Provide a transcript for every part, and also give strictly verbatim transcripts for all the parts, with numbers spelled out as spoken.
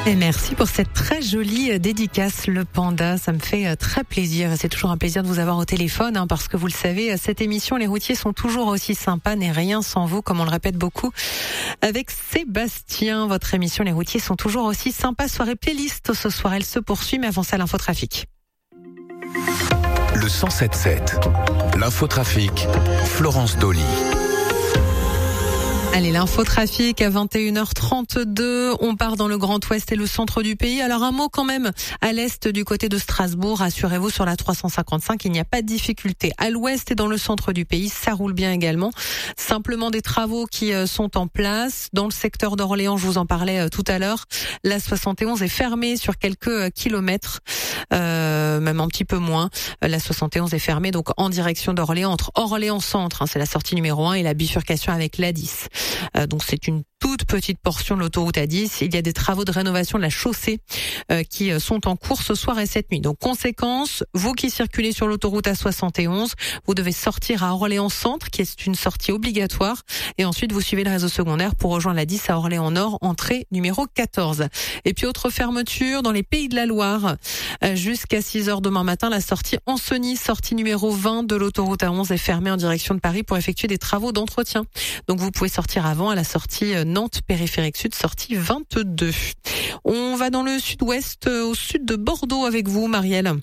Et merci pour cette très jolie dédicace, le panda. Ça me fait très plaisir. C'est toujours un plaisir de vous avoir au téléphone, hein, parce que vous le savez, cette émission, les routiers sont toujours aussi sympas, n'est rien sans vous, comme on le répète beaucoup. Avec Sébastien, votre émission, les routiers sont toujours aussi sympas. Soirée playlist ce soir, elle se poursuit, mais avant ça, l'infotrafic. Le cent sept sept, l'infotrafic, Florence Dolly. Allez, l'infotrafic à vingt et une heures trente-deux. On part dans le Grand Ouest et le centre du pays. Alors un mot quand même à l'est du côté de Strasbourg. Rassurez-vous, sur la trois cent cinquante-cinq, il n'y a pas de difficulté. À l'ouest et dans le centre du pays, ça roule bien également. Simplement des travaux qui sont en place. Dans le secteur d'Orléans, je vous en parlais tout à l'heure, la soixante et onze est fermée sur quelques kilomètres, euh, même un petit peu moins. La soixante et onze est fermée donc en direction d'Orléans, entre Orléans Centre, hein, c'est la sortie numéro un, et la bifurcation avec l'A dix. Euh, donc c'est une toute petite portion de l'autoroute A dix. Il y a des travaux de rénovation de la chaussée euh, qui sont en cours ce soir et cette nuit. Donc conséquence, vous qui circulez sur l'autoroute A soixante et onze, vous devez sortir à Orléans Centre, qui est une sortie obligatoire, et ensuite vous suivez le réseau secondaire pour rejoindre l'A dix à Orléans Nord, entrée numéro quatorze. Et puis autre fermeture dans les Pays de la Loire, euh, jusqu'à six heures demain matin, la sortie Ancenis, sortie numéro vingt de l'autoroute A onze est fermée en direction de Paris pour effectuer des travaux d'entretien. Donc vous pouvez sortir avant à la sortie Nantes périphérique sud, sortie vingt-deux. On va dans le sud-ouest, au sud de Bordeaux avec vous, Marielle.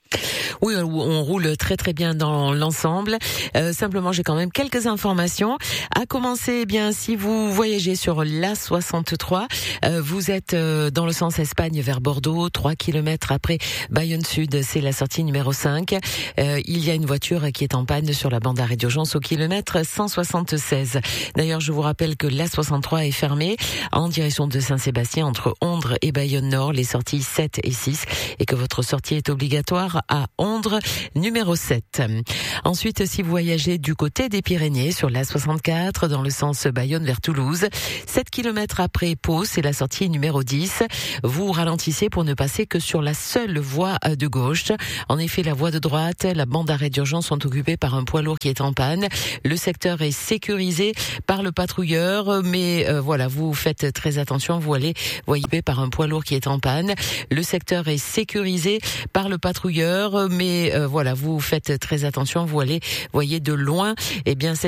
Oui, on roule très très bien dans l'ensemble. Euh, simplement, j'ai quand même quelques informations. À commencer, eh bien, si vous voyagez sur l'A soixante-trois, euh, vous êtes euh, dans le sens Espagne vers Bordeaux, trois kilomètres après Bayonne Sud, c'est la sortie numéro cinq. Euh, il y a une voiture qui est en panne sur la bande d'arrêt d'urgence au kilomètre cent soixante-seize. D'ailleurs, je vous rappelle que l'A soixante-trois est fermée en direction de Saint-Sébastien entre Ondres et Bayonne Nord, les sorties sept et six, et que votre sortie est obligatoire à Ondres, numéro sept. Ensuite, si vous voyagez du côté des Pyrénées, sur l'A soixante-quatre, dans le sens Bayonne vers Toulouse, sept kilomètres après Pau, c'est la sortie numéro dix. Vous ralentissez pour ne passer que sur la seule voie de gauche. En effet, la voie de droite, la bande d'arrêt d'urgence sont occupées par un poids lourd qui est en panne. Le secteur est sécurisé par le patrouilleur, mais euh, voilà, vous faites très attention, vous allez voyez par un poids lourd qui est en panne. Le secteur est sécurisé par le patrouilleur, mais euh, voilà, vous faites très attention, vous allez voyez de loin, eh bien cette